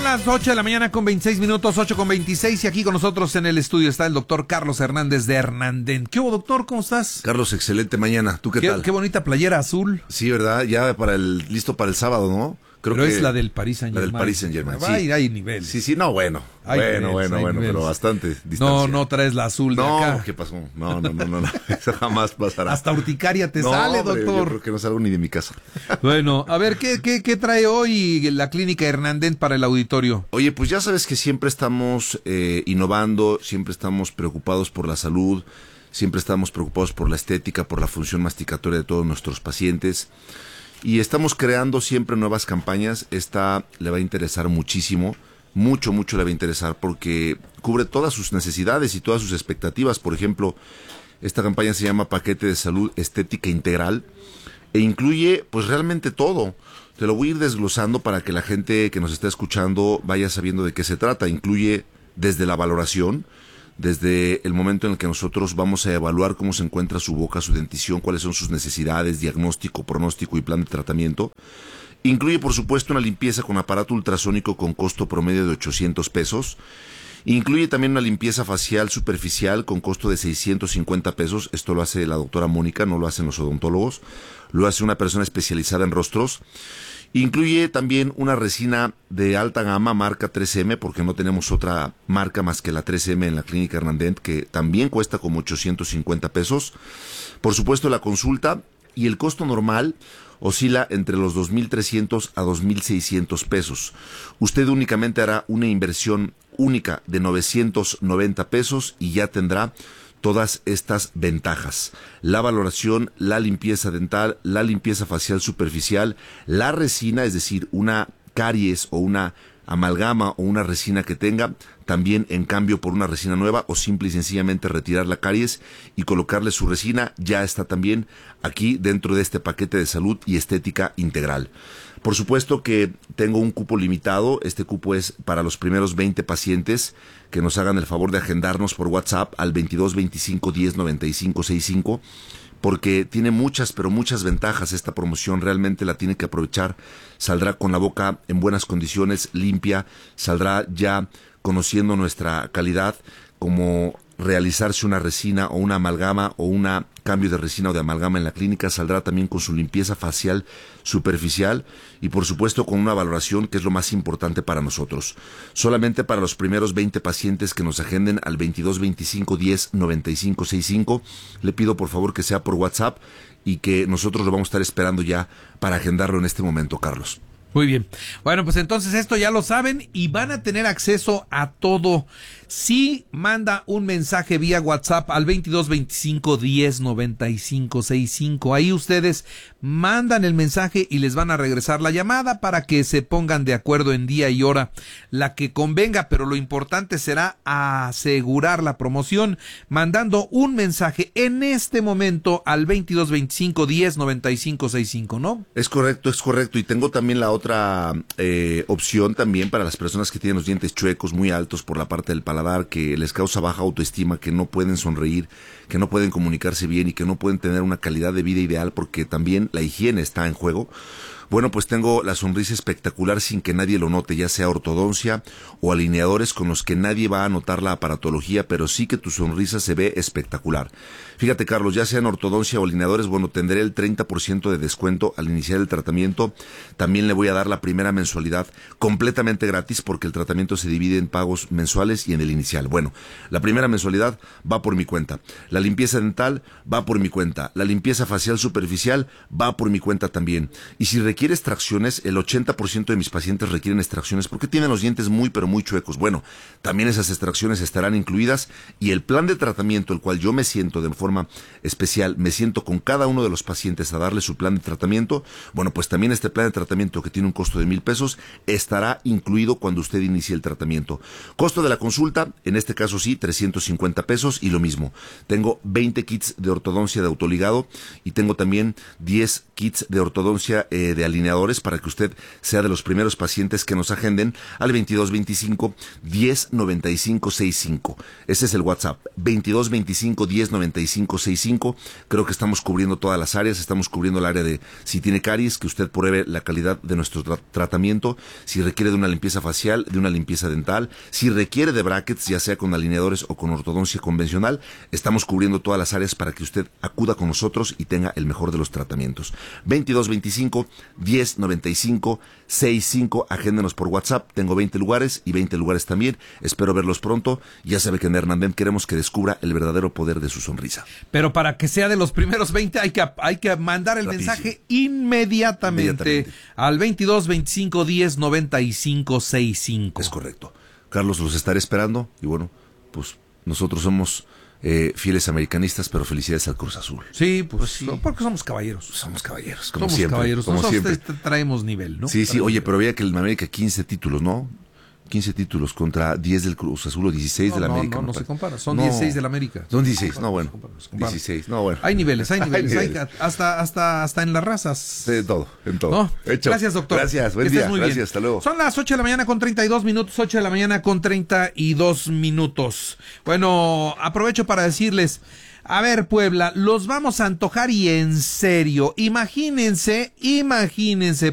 las 8 de la mañana con 26 minutos, 8 con 26, y aquí con nosotros en el estudio está el doctor Carlos Hernández de Hernandent. ¿Qué hubo, doctor? ¿Cómo estás? Carlos, excelente mañana. ¿Tú qué tal? Qué bonita playera azul. Sí, ¿verdad? Ya listo para el sábado, ¿no? Creo pero que es la del Paris Saint-Germain. La del Paris Saint-Germain, sí. Hay nivel. Sí, no, bueno, pero bastante distancia. No traes la azul de acá. No, ¿qué pasó? No, eso jamás pasará. Hasta urticaria te sale, hombre, doctor. Yo creo que no salgo ni de mi casa. Bueno, a ver, ¿qué trae hoy la clínica Hernandent para el auditorio? Oye, pues ya sabes que siempre estamos innovando, siempre estamos preocupados por la salud, siempre estamos preocupados por la estética, por la función masticatoria de todos nuestros pacientes. Y estamos creando siempre nuevas campañas. Esta le va a interesar muchísimo, mucho le va a interesar porque cubre todas sus necesidades y todas sus expectativas. Por ejemplo, esta campaña se llama Paquete de Salud Estética Integral e incluye pues realmente todo. Te lo voy a ir desglosando para que la gente que nos está escuchando vaya sabiendo de qué se trata. Incluye desde la valoración, desde el momento en el que nosotros vamos a evaluar cómo se encuentra su boca, su dentición, cuáles son sus necesidades, diagnóstico, pronóstico y plan de tratamiento. Incluye, por supuesto, una limpieza con aparato ultrasónico con costo promedio de 800 pesos. Incluye también una limpieza facial superficial con costo de 650 pesos. Esto lo hace la doctora Mónica, no lo hacen los odontólogos. Lo hace una persona especializada en rostros. Incluye también una resina de alta gama marca 3M, porque no tenemos otra marca más que la 3M en la clínica Hernandent, que también cuesta como 850 pesos. Por supuesto, la consulta y el costo normal oscila entre los 2,300 a 2,600 pesos. Usted únicamente hará una inversión única de 990 pesos y ya tendrá todas estas ventajas: la valoración, la limpieza dental, la limpieza facial superficial, la resina, es decir, una caries o una amalgama o una resina que tenga, también en cambio por una resina nueva, o simple y sencillamente retirar la caries y colocarle su resina, ya está también aquí dentro de este paquete de salud y estética integral. Por supuesto que tengo un cupo limitado. Este cupo es para los primeros 20 pacientes que nos hagan el favor de agendarnos por WhatsApp al 22 25 10 95 65, porque tiene muchas ventajas esta promoción. Realmente la tiene que aprovechar. Saldrá con la boca en buenas condiciones, limpia, saldrá ya conociendo nuestra calidad, como realizarse una resina o una amalgama o un cambio de resina o de amalgama en la clínica. Saldrá también con su limpieza facial superficial y por supuesto con una valoración, que es lo más importante para nosotros. Solamente para los primeros 20 pacientes que nos agenden al 22 25 10 95 65, le pido por favor que sea por WhatsApp y que nosotros lo vamos a estar esperando ya para agendarlo en este momento, Carlos. Muy bien. Bueno, pues entonces esto ya lo saben y van a tener acceso a todo. Si manda un mensaje vía WhatsApp al 22 25 10 95 65. Ahí ustedes mandan el mensaje y les van a regresar la llamada para que se pongan de acuerdo en día y hora, la que convenga, pero lo importante será asegurar la promoción mandando un mensaje en este momento al 22 25 10 95 65, ¿no? Es correcto. Y tengo también la otra opción también para las personas que tienen los dientes chuecos muy altos por la parte del paladar, que les causa baja autoestima, que no pueden sonreír, que no pueden comunicarse bien y que no pueden tener una calidad de vida ideal porque también la higiene está en juego. Bueno, pues tengo la sonrisa espectacular sin que nadie lo note, ya sea ortodoncia o alineadores con los que nadie va a notar la aparatología, pero sí que tu sonrisa se ve espectacular. Fíjate, Carlos, ya sea en ortodoncia o alineadores, bueno, tendré el 30% de descuento al iniciar el tratamiento. También le voy a dar la primera mensualidad completamente gratis porque el tratamiento se divide en pagos mensuales y en el inicial. Bueno, la primera mensualidad va por mi cuenta. La limpieza dental va por mi cuenta. La limpieza facial superficial va por mi cuenta también. Y si requiere extracciones, el 80% de mis pacientes requieren extracciones porque tienen los dientes muy chuecos. Bueno, también esas extracciones estarán incluidas y el plan de tratamiento, el cual yo me siento de forma especial, me siento con cada uno de los pacientes a darle su plan de tratamiento. Bueno, pues también este plan de tratamiento, que tiene un costo de 1,000 pesos, estará incluido cuando usted inicie el tratamiento. Costo de la consulta, en este caso sí, 350 pesos y lo mismo. Tengo 20 kits de ortodoncia de autoligado y tengo también 10 kits de ortodoncia de alineadores para que usted sea de los primeros pacientes que nos agenden al 2225-109565. Ese es el WhatsApp, 2225-109565. Creo que estamos cubriendo todas las áreas, estamos cubriendo el área de si tiene caries, que usted pruebe la calidad de nuestro tratamiento, si requiere de una limpieza facial, de una limpieza dental, si requiere de brackets, ya sea con alineadores o con ortodoncia convencional, estamos cubriendo todas las áreas para que usted acuda con nosotros y tenga el mejor de los tratamientos. 2225-109565, agéndenos por WhatsApp, tengo 20 lugares y 20 lugares también, espero verlos pronto. Ya sabe que en Hernandem queremos que descubra el verdadero poder de su sonrisa. Pero para que sea de los primeros 20 hay que mandar el mensaje inmediatamente al 2225-109565. Es correcto. Carlos, los estaré esperando y bueno, pues nosotros somos fieles americanistas, pero felicidades al Cruz Azul. Sí, pues sí. Porque somos caballeros. Somos caballeros, como somos siempre. Caballeros. Como nosotros siempre. Traemos nivel, ¿no? Sí, sí. Oye, pero veía que el América 15 títulos, ¿no? 15 títulos contra 10 del Cruz Azul o 16 del América. No se compara. Son 16 del América. Son 16. No, bueno. 16. No, bueno. Hay niveles. Hasta en las razas. En todo. ¿No? Gracias, doctor. Gracias. Buen día. Gracias. Hasta luego. Son las 8 de la mañana con 32 minutos. 8 de la mañana con 32 minutos. Bueno, aprovecho para decirles. A ver, Puebla, los vamos a antojar y en serio. Imagínense